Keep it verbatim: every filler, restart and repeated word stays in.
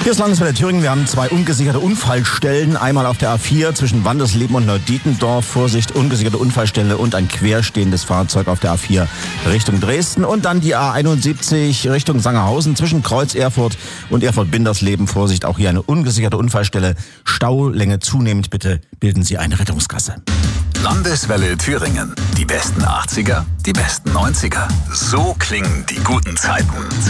Hier ist Landeswelle Thüringen. Wir haben zwei ungesicherte Unfallstellen. Einmal auf der A vier zwischen Wandersleben und Neudietendorf. Vorsicht, ungesicherte Unfallstelle und ein querstehendes Fahrzeug auf der A vier Richtung Dresden. Und dann die A einundsiebzig Richtung Sangerhausen zwischen Kreuz Erfurt und Erfurt-Bindersleben. Vorsicht, auch hier eine ungesicherte Unfallstelle. Staulänge zunehmend. Bitte bilden Sie eine Rettungskasse. Landeswelle Thüringen. Die besten achtziger, die besten neunziger. So klingen die guten Zeiten.